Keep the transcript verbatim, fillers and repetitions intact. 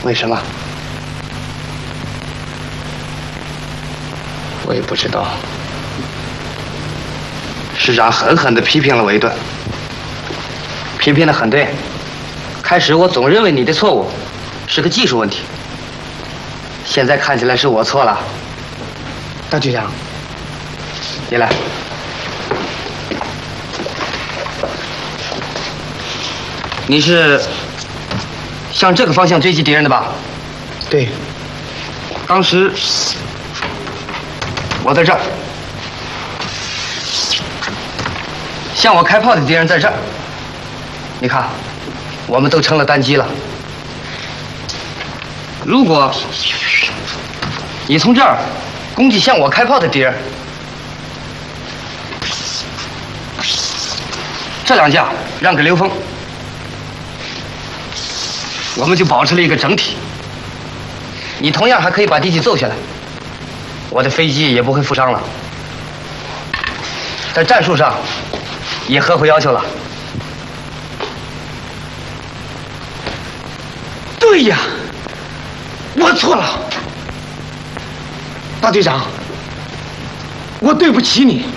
为什么？我也不知道。师长狠狠地批评了我一顿，批评得很对。开始我总认为你的错误是个技术问题，现在看起来是我错了。大局长，你来。你是向这个方向追击敌人的吧？对。当时我在这儿，向我开炮的敌人在这儿。你看，我们都成了单机了。如果你从这儿攻击向我开炮的敌人，这两架让给刘峰，我们就保持了一个整体。你同样还可以把敌机揍下来，我的飞机也不会负伤了。在战术上也合乎要求了。对呀，我错了，大队长，我对不起你。